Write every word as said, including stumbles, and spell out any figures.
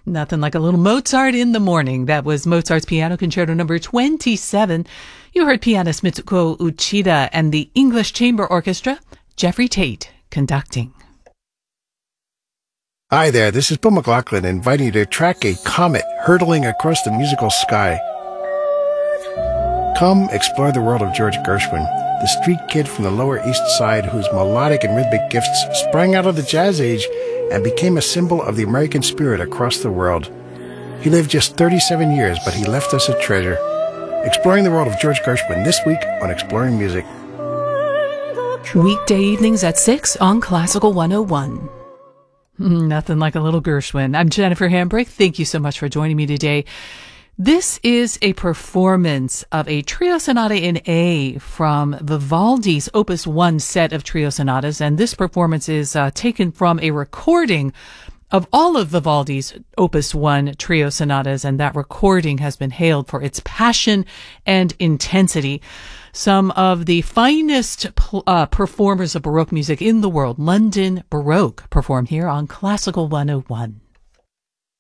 Nothing like a little Mozart in the morning. That was Mozart's Piano Concerto number twenty-seven. You heard pianist Mitsuko Uchida and the English Chamber Orchestra, Jeffrey Tate, conducting. Hi there, this is Bill McLaughlin inviting you to track a comet hurtling across the musical sky. Come explore the world of George Gershwin, the street kid from the Lower East Side whose melodic and rhythmic gifts sprang out of the jazz age and became a symbol of the American spirit across the world. He lived just thirty-seven years, but he left us a treasure. Exploring the world of George Gershwin this week on Exploring Music. Weekday evenings at six on Classical one oh one. Nothing like a little Gershwin. I'm Jennifer Hambrick. Thank you so much for joining me today. This is a performance of a trio sonata in A from Vivaldi's Opus one set of trio sonatas, and this performance is uh, taken from a recording of all of Vivaldi's Opus one trio sonatas, and that recording has been hailed for its passion and intensity. Some of the finest uh, performers of Baroque music in the world, London Baroque, perform here on Classical one oh one.